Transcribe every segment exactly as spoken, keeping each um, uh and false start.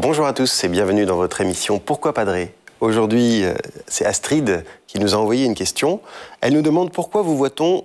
Bonjour à tous et bienvenue dans votre émission Pourquoi Padré ? Aujourd'hui, c'est Astrid qui nous a envoyé une question. Elle nous demande pourquoi vous voit-on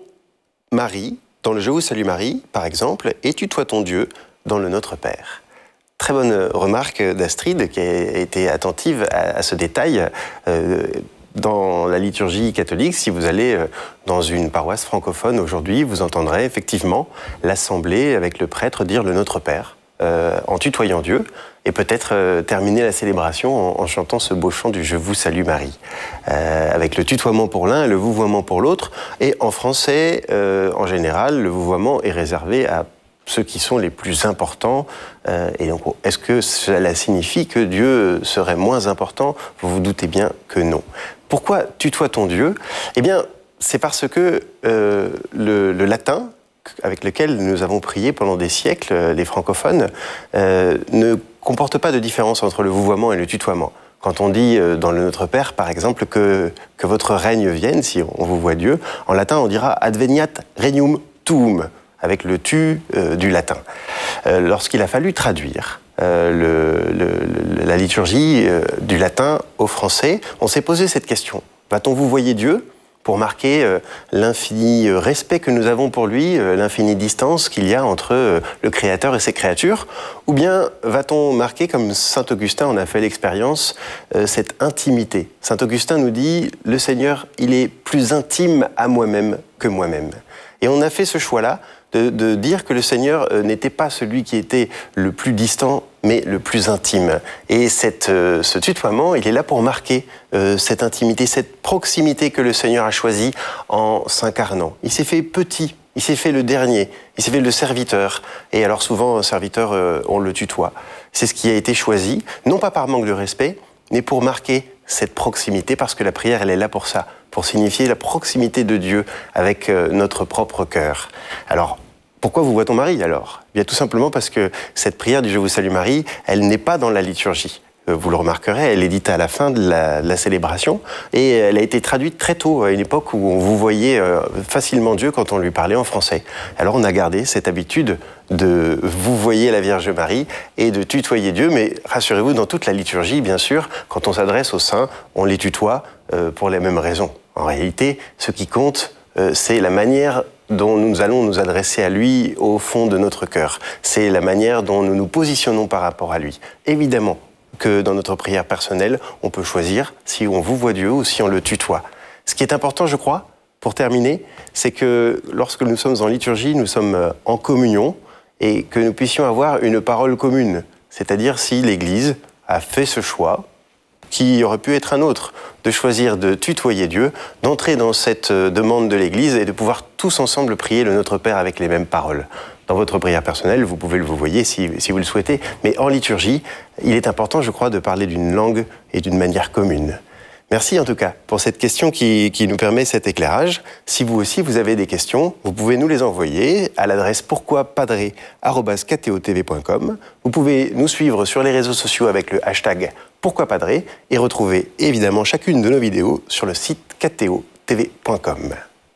Marie dans le Je vous salue Marie, par exemple, et tutoie-t-on Dieu dans le Notre Père ? Très bonne remarque d'Astrid qui a été attentive à, à ce détail. Euh, Dans la liturgie catholique, si vous allez dans une paroisse francophone aujourd'hui, vous entendrez effectivement l'assemblée avec le prêtre dire le Notre Père euh, en tutoyant Dieu et peut-être euh, terminer la célébration en, en chantant ce beau chant du Je vous salue Marie, euh, avec le tutoiement pour l'un et le vouvoiement pour l'autre. Et en français, euh, en général, le vouvoiement est réservé à ceux qui sont les plus importants. Euh, et donc, est-ce que cela signifie que Dieu serait moins important ? Vous vous doutez bien que non. Pourquoi tutoie-t-on Dieu ? Eh bien, c'est parce que euh, le, le latin, avec lequel nous avons prié pendant des siècles, les francophones, euh, ne comporte pas de différence entre le vouvoiement et le tutoiement. Quand on dit euh, dans le Notre Père, par exemple, que, que votre règne vienne, si on vous voit Dieu, en latin on dira adveniat regnum tuum, avec le tu euh, du latin. Euh, lorsqu'il a fallu traduire euh, le, le, la liturgie euh, du latin au français, on s'est posé cette question. Va-t-on vous voyer Dieu pour marquer euh, l'infini respect que nous avons pour lui, euh, l'infinie distance qu'il y a entre euh, le Créateur et ses créatures, ou bien va-t-on marquer, comme saint Augustin en a fait l'expérience, euh, cette intimité ? Saint Augustin nous dit « Le Seigneur, il est plus intime à moi-même que moi-même ». Et on a fait ce choix-là, De, de dire que le Seigneur euh, n'était pas celui qui était le plus distant, mais le plus intime. Et cette, euh, ce tutoiement, il est là pour marquer euh, cette intimité, cette proximité que le Seigneur a choisie en s'incarnant. Il s'est fait petit, il s'est fait le dernier, il s'est fait le serviteur. Et alors souvent, un serviteur, euh, on le tutoie. C'est ce qui a été choisi, non pas par manque de respect, mais pour marquer cette proximité, parce que la prière, elle est là pour ça, pour signifier la proximité de Dieu avec euh, notre propre cœur. Alors, pourquoi vous voit-on Marie alors ? Bien tout simplement parce que cette prière du Je vous salue Marie, elle n'est pas dans la liturgie. Euh, vous le remarquerez, elle est dite à la fin de la, de la célébration et elle a été traduite très tôt, à une époque où on vous voyait euh, facilement Dieu quand on lui parlait en français. Alors on a gardé cette habitude de vous voyer la Vierge Marie et de tutoyer Dieu, mais rassurez-vous, dans toute la liturgie, bien sûr, quand on s'adresse aux saints, on les tutoie euh, pour les mêmes raisons. En réalité, ce qui compte, euh, c'est la manière dont nous allons nous adresser à lui au fond de notre cœur. C'est la manière dont nous nous positionnons par rapport à lui. Évidemment que dans notre prière personnelle, on peut choisir si on vous voit Dieu ou si on le tutoie. Ce qui est important, je crois, pour terminer, c'est que lorsque nous sommes en liturgie, nous sommes en communion et que nous puissions avoir une parole commune. C'est-à-dire si l'Église a fait ce choix, qui aurait pu être un autre, de choisir de tutoyer Dieu, d'entrer dans cette demande de l'Église et de pouvoir tous ensemble prier le Notre Père avec les mêmes paroles. Dans votre prière personnelle, vous pouvez le vous voyer si, si vous le souhaitez, mais en liturgie, il est important, je crois, de parler d'une langue et d'une manière commune. Merci en tout cas pour cette question qui, qui nous permet cet éclairage. Si vous aussi vous avez des questions, vous pouvez nous les envoyer à l'adresse pourquoipadré arobase k t o t v point com. Vous pouvez nous suivre sur les réseaux sociaux avec le hashtag pourquoipadré et retrouver évidemment chacune de nos vidéos sur le site k t o t v point com.